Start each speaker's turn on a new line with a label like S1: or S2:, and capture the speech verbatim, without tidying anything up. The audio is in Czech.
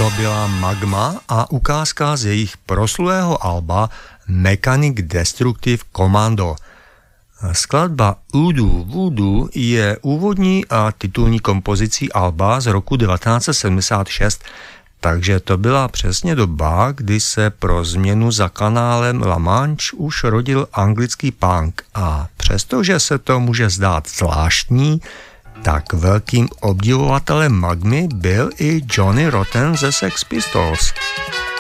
S1: To byla Magma a ukázka z jejich proslulého alba Mechanic Destructive Commando. Skladba Udu Voodoo je úvodní a titulní kompozicí alba z roku devatenáct set sedmdesát šest, takže to byla přesně doba, kdy se pro změnu za kanálem La Manche už rodil anglický punk a přestože se to může zdát zvláštní, tak velkým obdivovatelem Magmy byl i Johnny Rotten ze Sex Pistols.